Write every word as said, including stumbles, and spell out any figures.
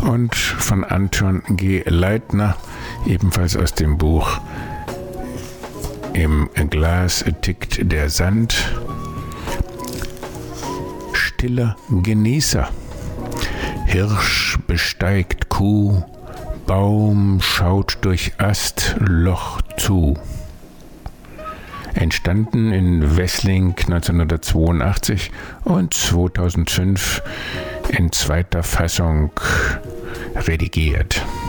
und von Anton G. Leitner, ebenfalls aus dem Buch Im Glas tickt der Sand. Stiller Genießer. Hirsch besteigt Kuh, Baum schaut durch Astloch zu. Entstanden in Wessling neunzehnhundertzweiundachtzig und zweitausendfünf in zweiter Fassung redigiert.